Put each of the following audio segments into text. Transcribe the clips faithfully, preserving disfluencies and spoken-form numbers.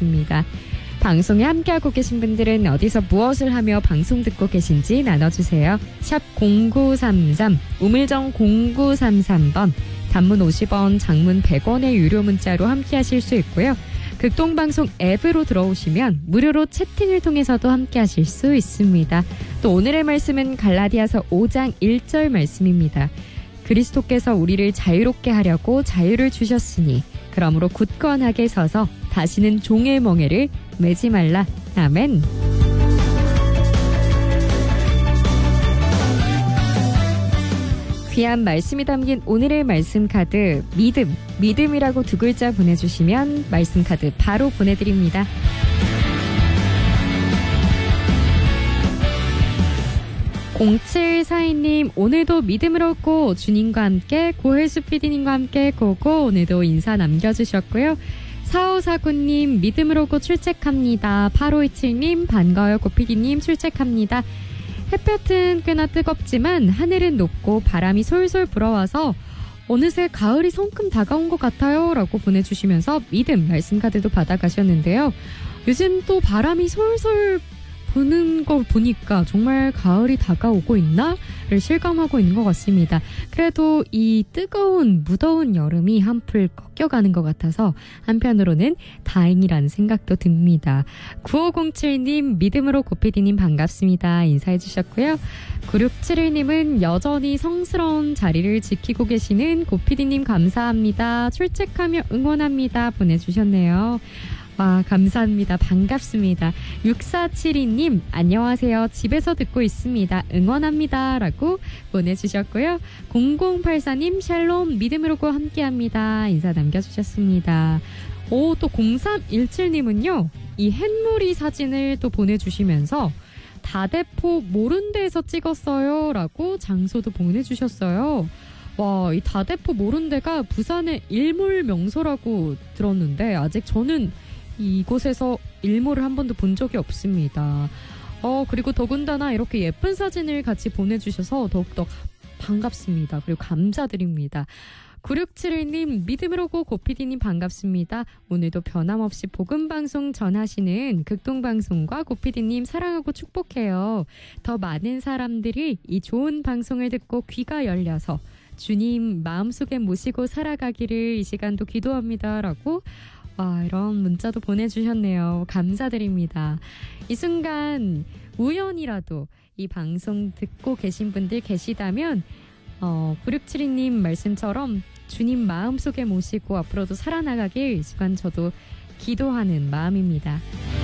보내주십니다. 방송에 함께하고 계신 분들은 어디서 무엇을 하며 방송 듣고 계신지 나눠주세요. 샵 공구삼삼, 우물정 공구삼삼 번, 단문 오십 원, 장문 백 원의 유료 문자로 함께하실 수 있고요. 극동방송 앱으로 들어오시면 무료로 채팅을 통해서도 함께하실 수 있습니다. 또 오늘의 말씀은 갈라디아서 오 장 일 절 말씀입니다. 그리스도께서 우리를 자유롭게 하려고 자유를 주셨으니 그러므로 굳건하게 서서 다시는 종의 멍에를 매지 말라. 아멘. 귀한 말씀이 담긴 오늘의 말씀 카드 믿음, 믿음이라고 두 글자 보내주시면 말씀 카드 바로 보내드립니다. 공칠사이 님, 오늘도 믿음을 얻고 주님과 함께 고혜수 피디님과 함께 고고 오늘도 인사 남겨주셨고요. 사오사구 님, 믿음을 얻고 출첵합니다. 팔오이칠 님, 반가워요 고피디님 출첵합니다. 햇볕은 꽤나 뜨겁지만 하늘은 높고 바람이 솔솔 불어와서 어느새 가을이 성큼 다가온 것 같아요 라고 보내주시면서 믿음 말씀 카드도 받아가셨는데요. 요즘 또 바람이 솔솔 부는 걸 보니까 정말 가을이 다가오고 있나를 실감하고 있는 것 같습니다. 그래도 이 뜨거운 무더운 여름이 한풀 꺾여가는 것 같아서 한편으로는 다행이라는 생각도 듭니다. 구오공칠 님, 믿음으로 고피디님 반갑습니다. 인사해 주셨고요. 구육칠일 님은 여전히 성스러운 자리를 지키고 계시는 고피디님 감사합니다. 출첵하며 응원합니다. 보내주셨네요. 와, 감사합니다. 반갑습니다. 육사칠이 님, 안녕하세요. 집에서 듣고 있습니다. 응원합니다. 라고 보내주셨고요. 공공팔사 님, 샬롬, 믿음으로 함께합니다. 인사 남겨주셨습니다. 오, 또 공삼일칠 님은요, 이 햇놀이 사진을 또 보내주시면서 다대포 모른데에서 찍었어요. 라고 장소도 보내주셨어요. 와, 이 다대포 모른데가 부산의 일몰 명소라고 들었는데 아직 저는 이곳에서 일몰을 한 번도 본 적이 없습니다. 어, 그리고 더군다나 이렇게 예쁜 사진을 같이 보내주셔서 더욱더 반갑습니다. 그리고 감사드립니다. 구육칠일 님, 믿음으로 고 고피디님 반갑습니다. 오늘도 변함없이 복음방송 전하시는 극동방송과 고피디님 사랑하고 축복해요. 더 많은 사람들이 이 좋은 방송을 듣고 귀가 열려서 주님 마음속에 모시고 살아가기를 이 시간도 기도합니다. 라고 와, 이런 문자도 보내주셨네요. 감사드립니다. 이 순간 우연이라도 이 방송 듣고 계신 분들 계시다면 어, 구육칠이 님 말씀처럼 주님 마음속에 모시고 앞으로도 살아나가길 이 시간 저도 기도하는 마음입니다.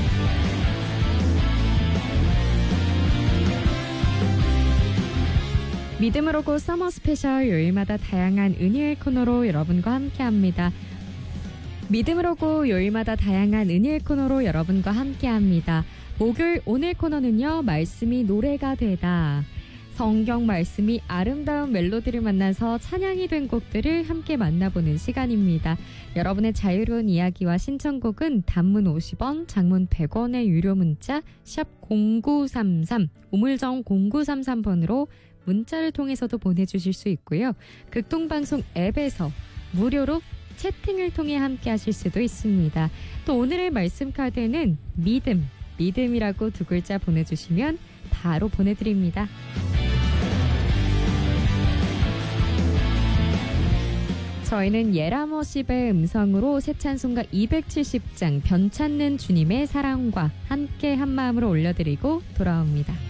믿음으로 고 서머 스페셜 요일마다 다양한 은혜의 코너로 여러분과 함께합니다. 믿음으로 고 요일마다 다양한 은혜의 코너로 여러분과 함께합니다. 목요일 오늘 코너는요, 말씀이 노래가 되다. 성경 말씀이 아름다운 멜로디를 만나서 찬양이 된 곡들을 함께 만나보는 시간입니다. 여러분의 자유로운 이야기와 신청곡은 단문 오십 원, 장문 백 원의 유료 문자 샵 공구삼삼, 우물정 공구삼삼 번으로 문자를 통해서도 보내주실 수 있고요. 극동방송 앱에서 무료로 채팅을 통해 함께 하실 수도 있습니다. 또 오늘의 말씀 카드는 믿음, 믿음이라고 두 글자 보내주시면 바로 보내드립니다. 저희는 예라머십의 음성으로 새 찬송가 이백칠십 장 변찮는 주님의 사랑과 함께 한 마음으로 올려드리고 돌아옵니다.